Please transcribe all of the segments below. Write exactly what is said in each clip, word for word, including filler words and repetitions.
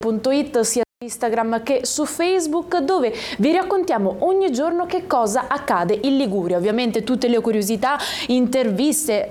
punto it sia su Instagram che su Facebook, dove vi raccontiamo ogni giorno che cosa accade in Liguria. Ovviamente tutte le curiosità, interviste,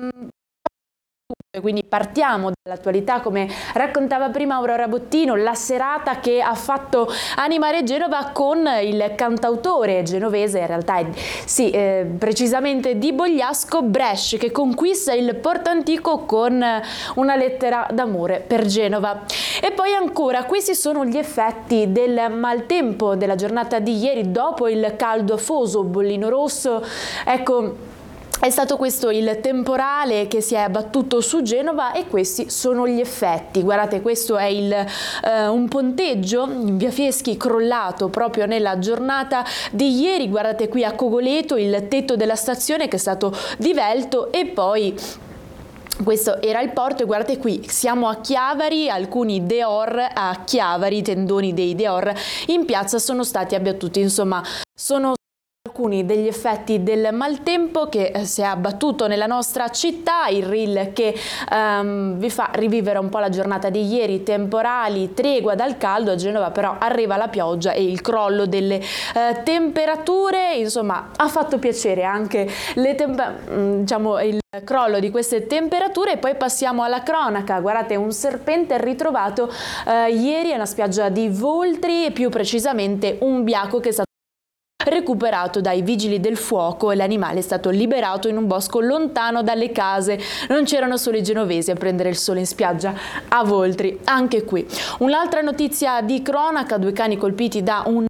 quindi partiamo dall'attualità, come raccontava prima Aurora Bottino, la serata che ha fatto animare Genova con il cantautore genovese, in realtà è, sì, eh, precisamente di Bogliasco, Brescia, che conquista il Porto Antico con una lettera d'amore per Genova. E poi ancora, questi sono gli effetti del maltempo della giornata di ieri, dopo il caldo afoso, bollino rosso, ecco. È stato questo il temporale che si è abbattuto su Genova e questi sono gli effetti. Guardate, questo è il, eh, un ponteggio in via Fieschi crollato proprio nella giornata di ieri. Guardate qui a Cogoleto il tetto della stazione che è stato divelto e poi questo era il porto e guardate qui, siamo a Chiavari, alcuni Deor a Chiavari, i tendoni dei Deor in piazza sono stati abbattuti, insomma sono alcuni degli effetti del maltempo che si è abbattuto nella nostra città, il reel che um, vi fa rivivere un po' la giornata di ieri, temporali, tregua dal caldo, a Genova però arriva la pioggia e il crollo delle uh, temperature, insomma ha fatto piacere anche le diciamo, il crollo di queste temperature. E poi passiamo alla cronaca, guardate un serpente ritrovato uh, ieri a una spiaggia di Voltri, più precisamente un biaco che è stato recuperato dai vigili del fuoco e l'animale è stato liberato in un bosco lontano dalle case. Non c'erano solo i genovesi a prendere il sole in spiaggia a Voltri, anche qui. Un'altra notizia di cronaca, due cani colpiti da un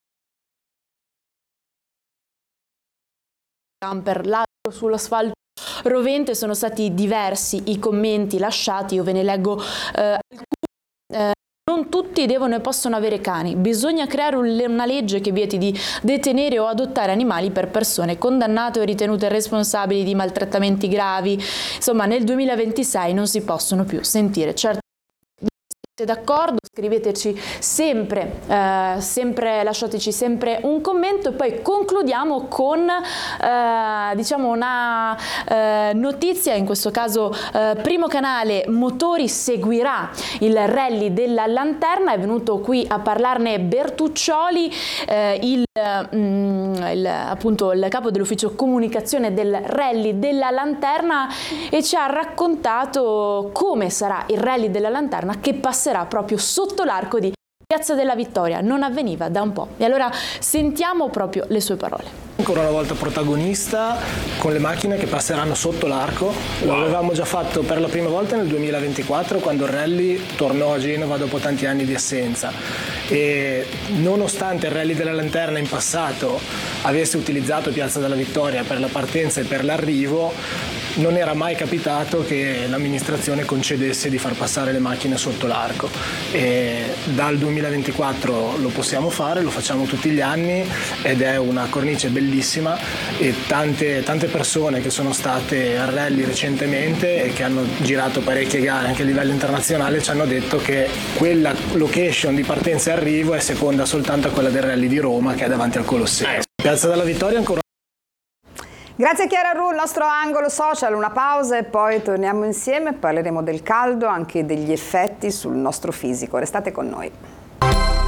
camper ladro sull'asfalto rovente. Sono stati diversi i commenti lasciati, io ve ne leggo eh, alcuni. Eh, Non tutti devono e possono avere cani, bisogna creare una legge che vieti di detenere o adottare animali per persone condannate o ritenute responsabili di maltrattamenti gravi. Insomma, nel duemilaventisei non si possono più sentire certo. Siete d'accordo? Scriveteci sempre, eh, sempre, lasciateci sempre un commento e poi concludiamo con eh, diciamo una eh, notizia, in questo caso eh, Primo Canale Motori seguirà il rally della Lanterna, è venuto qui a parlarne Bertuccioli, eh, il, mm, il, appunto il capo dell'ufficio comunicazione del rally della Lanterna, e ci ha raccontato come sarà il rally della Lanterna che passerà proprio sotto l'arco di Piazza della Vittoria. Non avveniva da un po'. E allora sentiamo proprio le sue parole. Ancora una volta protagonista con le macchine che passeranno sotto l'arco. Lo avevamo già fatto per la prima volta nel duemilaventiquattro, quando il rally tornò a Genova dopo tanti anni di assenza, e nonostante il rally della Lanterna in passato avesse utilizzato Piazza della Vittoria per la partenza e per l'arrivo, non era mai capitato che l'amministrazione concedesse di far passare le macchine sotto l'arco. E dal duemilaventiquattro lo possiamo fare, lo facciamo tutti gli anni ed è una cornice bellissima, e tante, tante persone che sono state al rally recentemente e che hanno girato parecchie gare anche a livello internazionale ci hanno detto che quella location di partenza e arrivo è seconda soltanto a quella del rally di Roma, che è davanti al Colosseo. Piazza della Vittoria ancora. Grazie Chiara Ru, il nostro angolo social, una pausa e poi torniamo insieme, parleremo del caldo, anche degli effetti sul nostro fisico. Restate con noi.